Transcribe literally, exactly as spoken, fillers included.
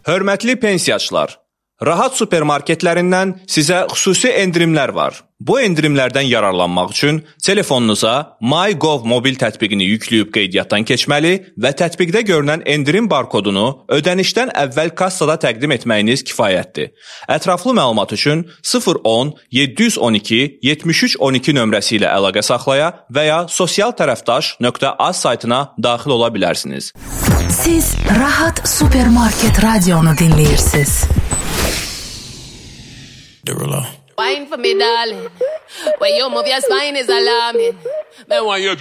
Hörmətli pensiyaçılar, Rahat supermarketlərindən sizə xüsusi endirimlər var. Bu endirimlərdən yararlanmaq üçün telefonunuza MyGov mobil tətbiqini yükləyib qeydiyyatdan keçməli və tətbiqdə görünən endirim barkodunu ödənişdən əvvəl kassada təqdim etməyiniz kifayətdir. Ətraflı məlumat üçün sıfır on yeddi yüz on iki yetmiş üç on iki nömrəsi ilə əlaqə saxlaya və ya sosial tərəfdaş nöqtə az saytına daxil ola bilərsiniz. Siz Rahat Supermarket Radionu dinləyirsiniz. Wine for me, darling. When you move your spine is alarming. Man, when you